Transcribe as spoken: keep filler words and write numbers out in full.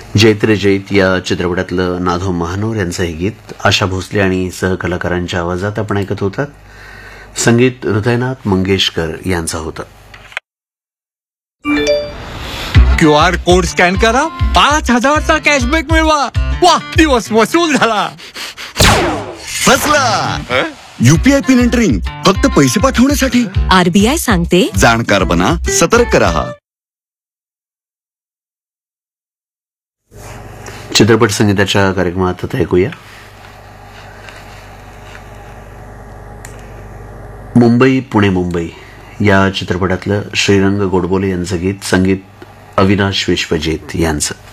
जैत रे जैत या चित्रपटातलं नाधो महानोर यांचं हे गीत आशा भोसले आणि सहकलाकारांच्या आवाजात आपण ऐकत होतात. संगीत हृदयनाथ मंगेशकर यांचं होतं. क्यू आर कोड स्कॅन करा, पाच हजारचा कॅशबॅक मिळवा. वा, दिवस वसूल झाला. फसला. यूपीआय पिन एंटरिंग फक्त पैसे पाठवण्यासाठी. आरबीआय सांगते, जाणकार बना, सतर्क रहा. चित्रपट संगीताच्या कार्यक्रमात आता ऐकूया मुंबई पुणे मुंबई या चित्रपटातलं श्रीरंग गोडबोले यांचं गीत. संगीत अविनाश विश्वजित यांचं.